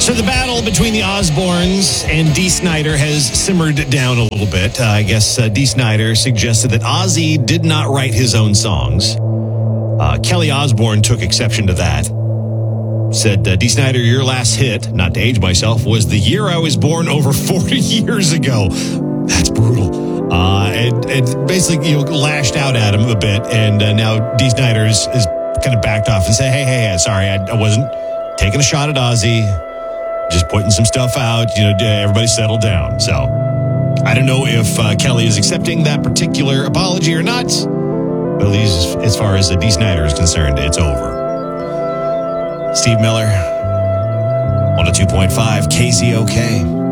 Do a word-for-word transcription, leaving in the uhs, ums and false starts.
So the battle between the Osbournes and Dee Snider has simmered down a little bit. Uh, I guess uh, Dee Snider suggested that Ozzy did not write his own songs. Uh, Kelly Osbourne took exception to that. Said, uh, Dee Snider, your last hit, not to age myself, was The Year I Was Born over forty years ago. That's brutal. Uh, and, and basically, you know, lashed out at him a bit. And uh, now Dee Snider is, is kind of backed off and said, hey, hey, hey, sorry, I, I wasn't taking a shot at Ozzy. Just putting some stuff out, you know, everybody settle down. So I don't know if uh, Kelly is accepting that particular apology or not. But at least as far as uh, Dee Snider is concerned, it's over. Steve Miller, one oh two point five K Z O K.